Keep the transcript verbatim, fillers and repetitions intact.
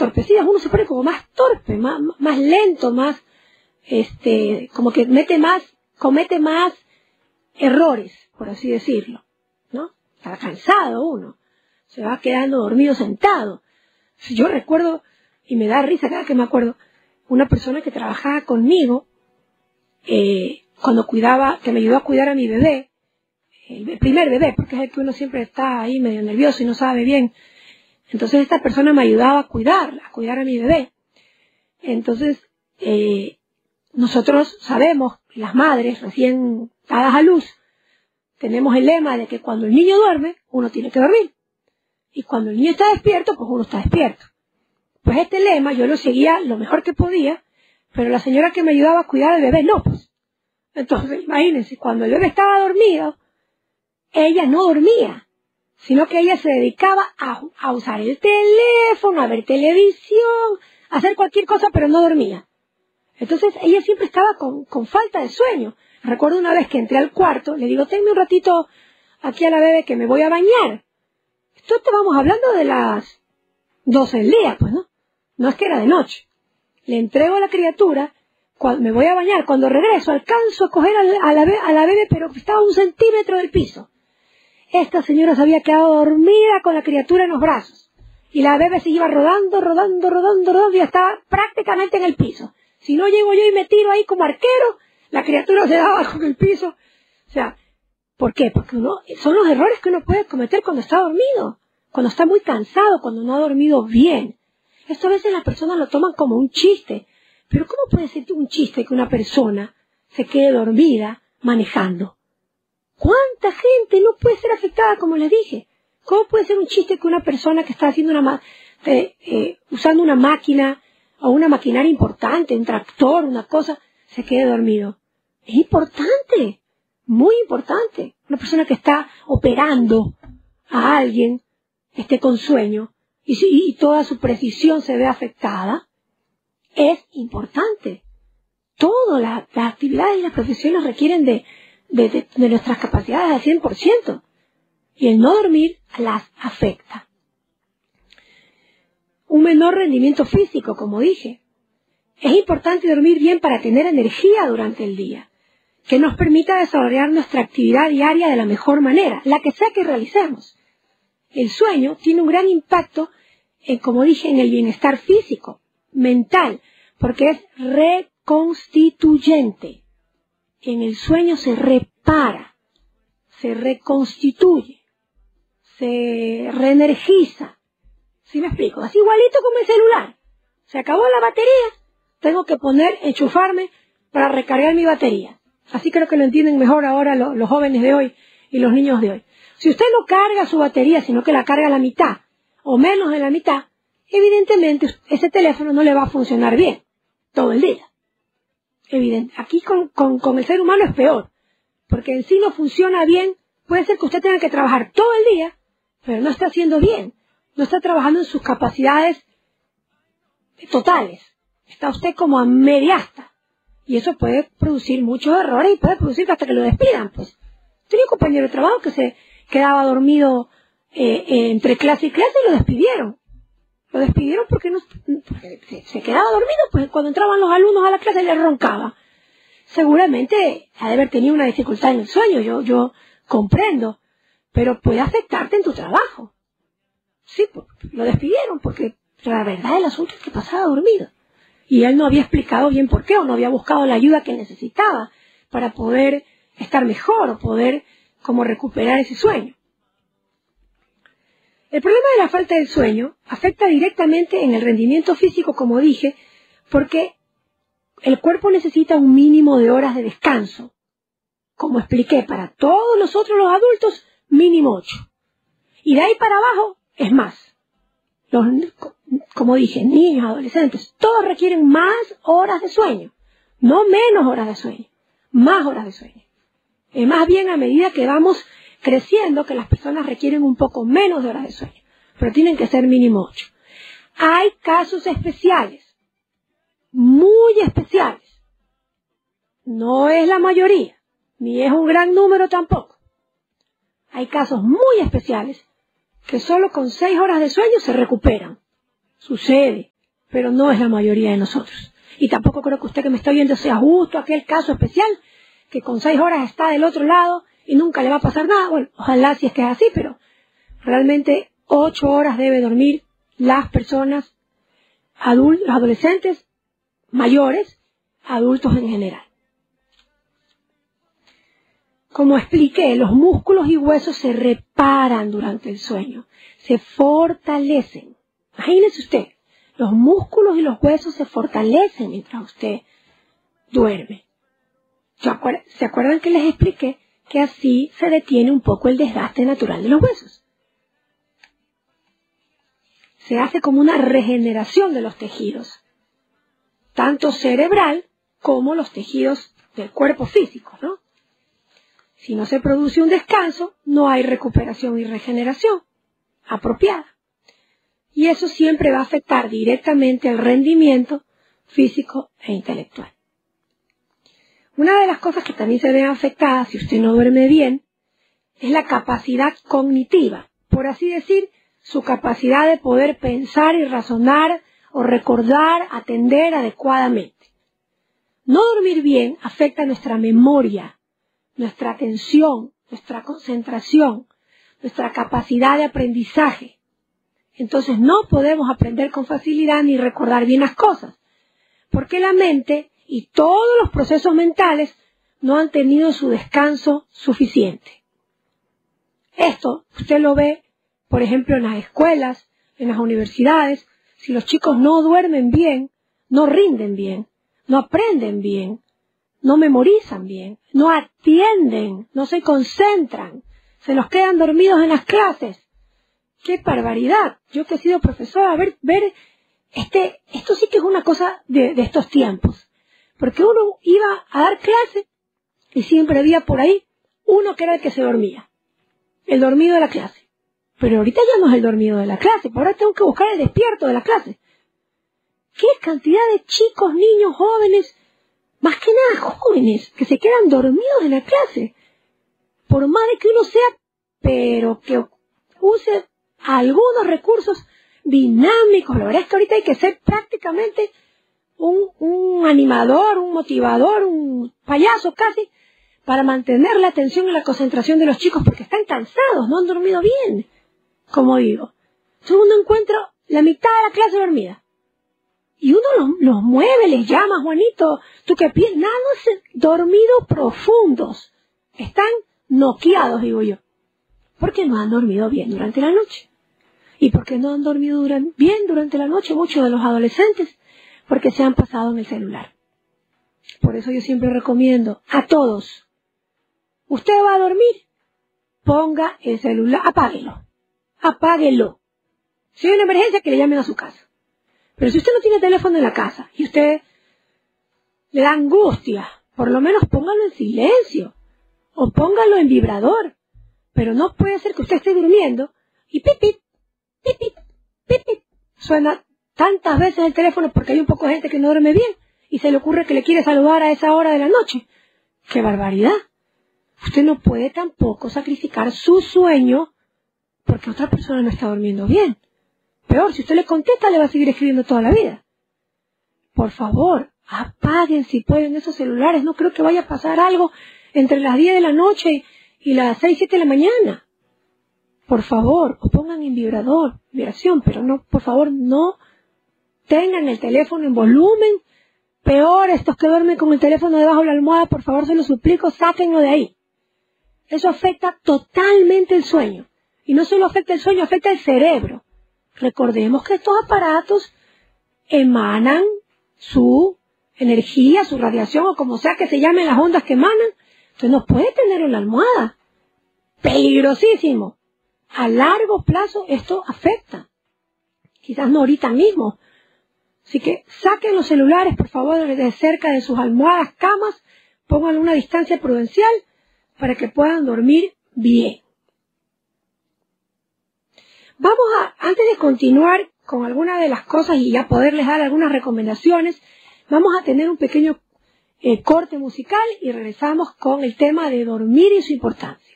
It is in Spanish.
entorpecidas, uno se pone como más torpe, más, más lento, más, este, como que mete más, comete más errores, por así decirlo, ¿no? Está cansado uno, se va quedando dormido sentado. Yo recuerdo, y me da risa cada que me acuerdo, una persona que trabajaba conmigo, eh, cuando cuidaba, que me ayudó a cuidar a mi bebé, el primer bebé, porque es el que uno siempre está ahí medio nervioso y no sabe bien. Entonces esta persona me ayudaba a cuidarla, a cuidar a mi bebé. Entonces, eh, nosotros sabemos, las madres recién dadas a luz, tenemos el lema de que cuando el niño duerme, uno tiene que dormir. Y cuando el niño está despierto, pues uno está despierto. Pues este lema yo lo seguía lo mejor que podía, pero la señora que me ayudaba a cuidar al bebé no, pues. Entonces, imagínense, cuando el bebé estaba dormido, ella no dormía, sino que ella se dedicaba a, a usar el teléfono, a ver televisión, a hacer cualquier cosa, pero no dormía. Entonces ella siempre estaba con, con falta de sueño. Recuerdo una vez que entré al cuarto, le digo, tenme un ratito aquí a la bebé que me voy a bañar. Esto estábamos hablando de las doce del día, pues, ¿no? No es que era de noche. Le entrego a la criatura, cuando me voy a bañar, cuando regreso alcanzo a coger a la, a la, a la bebé, pero estaba a un centímetro del piso. Esta señora se había quedado dormida con la criatura en los brazos. Y la bebé se iba rodando, rodando, rodando, rodando y estaba prácticamente en el piso. Si no llego yo y me tiro ahí como arquero, la criatura se da abajo en el piso. O sea, ¿por qué? Porque uno, son los errores que uno puede cometer cuando está dormido, cuando está muy cansado, cuando no ha dormido bien. Esto a veces las personas lo toman como un chiste. Pero ¿cómo puede ser un chiste que una persona se quede dormida manejando? ¿Cuánta gente no puede ser afectada, como les dije? ¿Cómo puede ser un chiste que una persona que está haciendo una ma eh, eh, usando una máquina o una maquinaria importante, un tractor, una cosa, se quede dormido? Es importante, muy importante. Una persona que está operando a alguien, esté con sueño, y, y toda su precisión se ve afectada, es importante. Todas la, las actividades y las profesiones requieren de De, de, de nuestras capacidades al cien por ciento, y el no dormir las afecta. Un menor rendimiento físico, como dije. Es importante dormir bien para tener energía durante el día, que nos permita desarrollar nuestra actividad diaria de la mejor manera, la que sea que realicemos. El sueño tiene un gran impacto, en, como dije, en el bienestar físico, mental, porque es reconstituyente. En el sueño se repara, se reconstituye, se reenergiza. ¿Sí me explico? Así igualito como el celular. Se acabó la batería, tengo que poner, enchufarme para recargar mi batería. Así creo que lo entienden mejor ahora los, los jóvenes de hoy y los niños de hoy. Si usted no carga su batería, sino que la carga a la mitad o menos de la mitad, evidentemente ese teléfono no le va a funcionar bien todo el día. Evidente. Aquí con, con, con el ser humano es peor, porque en sí no funciona bien. Puede ser que usted tenga que trabajar todo el día, pero no está haciendo bien, no está trabajando en sus capacidades totales, está usted como a media asta, y eso puede producir muchos errores y puede producir hasta que lo despidan. Pues tenía un compañero de trabajo que se quedaba dormido eh, eh, entre clase y clase y lo despidieron. Lo despidieron porque, no, porque se, se quedaba dormido, pues cuando entraban los alumnos a la clase le roncaba. Seguramente ha de haber tenido una dificultad en el sueño, yo, yo comprendo, pero puede afectarte en tu trabajo. Sí, pues, lo despidieron porque la verdad del asunto es que pasaba dormido. Y él no había explicado bien por qué, o no había buscado la ayuda que necesitaba para poder estar mejor o poder como recuperar ese sueño. El problema de la falta del sueño afecta directamente en el rendimiento físico, como dije, porque el cuerpo necesita un mínimo de horas de descanso. Como expliqué, para todos nosotros los adultos, mínimo ocho. Y de ahí para abajo es más. Los, como dije, niños, adolescentes, todos requieren más horas de sueño. No menos horas de sueño, más horas de sueño. Es más bien a medida que vamos creciendo que las personas requieren un poco menos de horas de sueño, pero tienen que ser mínimo ocho. Hay casos especiales, muy especiales. No es la mayoría, ni es un gran número tampoco. Hay casos muy especiales que solo con seis horas de sueño se recuperan. Sucede. pero no es la mayoría de nosotros. Y tampoco creo que usted que me está oyendo sea justo aquel caso especial que con seis horas está del otro lado y nunca le va a pasar nada. Bueno, ojalá si es que es así, pero realmente ocho horas debe dormir las personas adultos, adolescentes, mayores, adultos en general. Como expliqué, los músculos y huesos se reparan durante el sueño, se fortalecen. Imagínese usted, los músculos y los huesos se fortalecen mientras usted duerme. ¿Se acuerdan que les expliqué que así se detiene un poco el desgaste natural de los huesos? Se hace como una regeneración de los tejidos, tanto cerebral como los tejidos del cuerpo físico, ¿no? Si no se produce un descanso, no hay recuperación y regeneración apropiada. Y eso siempre va a afectar directamente el rendimiento físico e intelectual. Una de las cosas que también se ven afectadas si usted no duerme bien es la capacidad cognitiva, por así decir, su capacidad de poder pensar y razonar o recordar, atender adecuadamente. No dormir bien afecta nuestra memoria, nuestra atención, nuestra concentración, nuestra capacidad de aprendizaje. Entonces no podemos aprender con facilidad ni recordar bien las cosas, porque la mente y todos los procesos mentales no han tenido su descanso suficiente. Esto usted lo ve, por ejemplo, en las escuelas, en las universidades. Si los chicos no duermen bien, no rinden bien, no aprenden bien, no memorizan bien, no atienden, no se concentran, se los quedan dormidos en las clases. ¡Qué barbaridad! Yo que he sido profesora, ver, ver, este, esto sí que es una cosa de, de estos tiempos. Porque uno iba a dar clase y siempre había por ahí uno que era el que se dormía, el dormido de la clase. Pero ahorita ya no es el dormido de la clase, por ahora tengo que buscar el despierto de la clase. ¡Qué cantidad de chicos, niños, jóvenes, más que nada jóvenes, que se quedan dormidos en la clase! Por más de que uno sea, pero que use algunos recursos dinámicos. La verdad es que ahorita hay que ser prácticamente un, un animador, un motivador, un payaso casi, para mantener la atención y la concentración de los chicos, porque están cansados, no han dormido bien, como digo. Entonces uno encuentra la mitad de la clase dormida. Y uno los, los mueve, les llama, Juanito, tú qué piensas, nada, no sé, dormidos profundos. Están noqueados, digo yo, porque no han dormido bien durante la noche. ¿Y por qué no han dormido durante, bien durante la noche muchos de los adolescentes? Porque se han pasado en el celular. Por eso yo siempre recomiendo a todos, usted va a dormir, ponga el celular, apáguelo, apáguelo. Si hay una emergencia, que le llamen a su casa. Pero si usted no tiene teléfono en la casa y usted le da angustia, por lo menos póngalo en silencio o póngalo en vibrador. Pero no puede ser que usted esté durmiendo y pip, pip, pip, pip, pip, pip. Suena tantas veces el teléfono porque hay un poco de gente que no duerme bien y se le ocurre que le quiere saludar a esa hora de la noche. ¡Qué barbaridad! Usted no puede tampoco sacrificar su sueño porque otra persona no está durmiendo bien. Peor, si usted le contesta, le va a seguir escribiendo toda la vida. Por favor, apaguen si pueden esos celulares. No creo que vaya a pasar algo entre las diez de la noche y las seis, siete de la mañana. Por favor, o pongan en vibrador, vibración, pero no, por favor, no tengan el teléfono en volumen. Peor, estos que duermen con el teléfono debajo de la almohada, por favor, se los suplico, sáquenlo de ahí. Eso afecta totalmente el sueño. Y no solo afecta el sueño, afecta el cerebro. Recordemos que estos aparatos emanan su energía, su radiación, o como sea que se llamen las ondas que emanan. Entonces no puede tenerlo en la almohada. Peligrosísimo. A largo plazo esto afecta. Quizás no ahorita mismo. Así que saquen los celulares, por favor, de cerca de sus almohadas, camas, pónganlo a una distancia prudencial para que puedan dormir bien. Vamos a, antes de continuar con algunas de las cosas y ya poderles dar algunas recomendaciones, vamos a tener un pequeño eh, corte musical y regresamos con el tema de dormir y su importancia.